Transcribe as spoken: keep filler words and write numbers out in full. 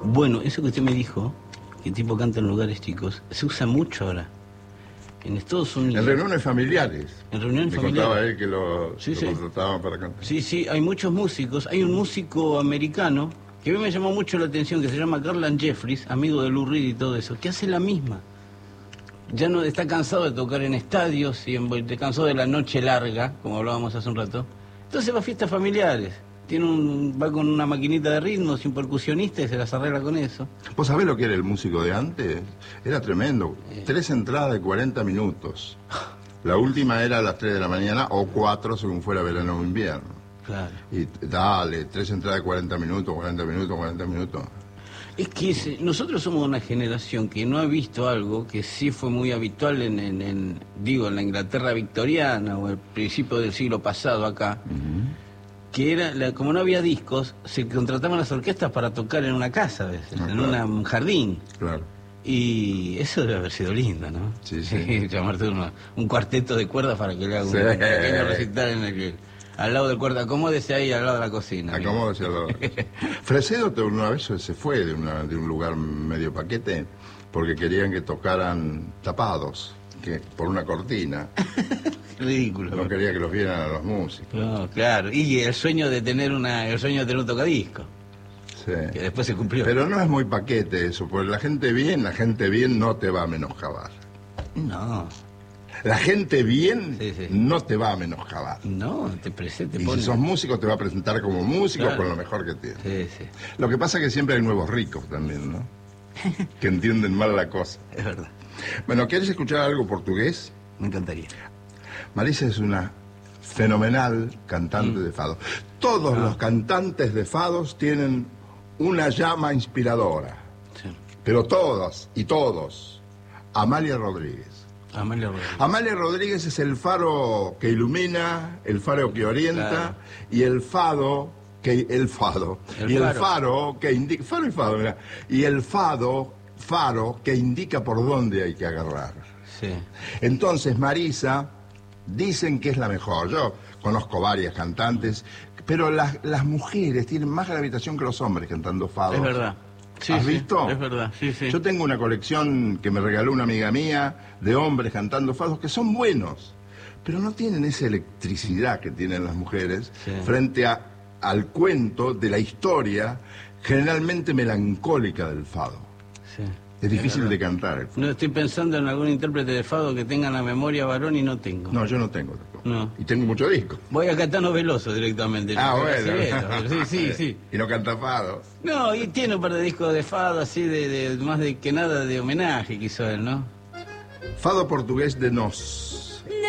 Bueno, eso que usted me dico, que tipo canta en lugares chicos, se usa mucho ahora. En Estados Unidos. En reuniones familiares. En reuniones me familiares. Me contaba él que lo, sí, lo sí. contrataban para cantar. Sí, sí, hay muchos músicos. Hay un músico americano que a mí me llamó mucho la atención, que se llama Garland Jeffries, amigo de Lou Reed y todo eso, que hace la misma. Ya no está cansado de tocar en estadios, y en, está cansado de la noche larga, como hablábamos hace un rato. Entonces va a fiestas familiares. Tiene un, va con una maquinita de ritmos, un percusionista y se las arregla con eso. ¿Vos sabés lo que era el músico de antes? Era tremendo. Eh. Tres entradas de cuarenta minutos. La última era a las tres de la mañana o cuatro según fuera verano o invierno. Claro. Y dale, tres entradas de cuarenta minutos, cuarenta minutos, cuarenta minutos. Es que es, nosotros somos una generación que no ha visto algo que sí fue muy habitual en, en, en digo, en la Inglaterra victoriana o el principio del siglo pasado acá. Uh-huh. Que era, la, como no había discos, se contrataban las orquestas para tocar en una casa a veces, ah, en claro. una, un jardín. Claro. Y eso debe haber sido lindo, ¿no? Sí, sí. Llamarte uno, un cuarteto de cuerdas para que le haga sí. un pequeño recital en el que, al lado del cuarteto, acomódese ahí al lado de la cocina. Acomódese al lado de la cocina. Fresedo una vez se fue de, una, de un lugar medio paquete porque querían que tocaran tapados, que por una cortina. Ridículo. No quería que los vieran a los músicos. No, claro. Y el sueño de tener una, el sueño de tener un tocadisco. Sí. Que después se cumplió. Pero no es muy paquete eso, porque la gente bien, la gente bien no te va a menoscabar. No. La gente bien sí, sí. no te va a menoscabar. No, te presenta. Y pone... si sos músico te va a presentar como músico claro. con lo mejor que tiene. Sí, sí. Lo que pasa es que siempre hay nuevos ricos también, ¿no? Que entienden mal la cosa. Es verdad. Bueno, ¿quieres escuchar algo portugués? Me encantaría. Marisa es una fenomenal cantante mm. de fado. Todos ah. los cantantes de fados tienen una llama inspiradora. Sí. Pero todos y todos. Amalia Rodríguez. Amalia Rodríguez. Amalia Rodríguez es el faro que ilumina, el faro que orienta claro. y el fado que el fado el y faro. el faro que indica faro y fado, mira, y el fado faro que indica por dónde hay que agarrar. Sí. Entonces Marisa dicen que es la mejor. Yo conozco varias cantantes, pero las, las mujeres tienen más gravitación que los hombres cantando fados. Es verdad. Sí, ¿Has sí, visto? Es verdad, sí, sí. Yo tengo una colección que me regaló una amiga mía de hombres cantando fados que son buenos, pero no tienen esa electricidad que tienen las mujeres sí. frente a, al cuento de la historia generalmente melancólica del fado. Sí. Es difícil es de cantar. El no estoy pensando en algún intérprete de fado que tenga la memoria varón y no tengo. No, yo no tengo tampoco. No. Y tengo mucho disco. Voy a Caetano Veloso directamente. Ah, bueno. Sí, sí, sí. Y no canta fado. No, y tiene un par de discos de fado así, de, de más de que nada de homenaje quiso él, ¿no? Fado portugués de Nos.